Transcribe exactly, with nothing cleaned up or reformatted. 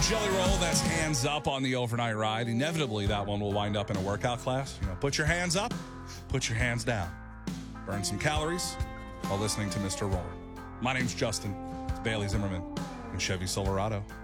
Jelly Roll, that's hands up on the overnight ride. Inevitably, that one will wind up in a workout class. You know, put your hands up, put your hands down. Burn some calories while listening to Mister Roll. My name's Justin. It's Bailey Zimmerman and Chevy Silverado.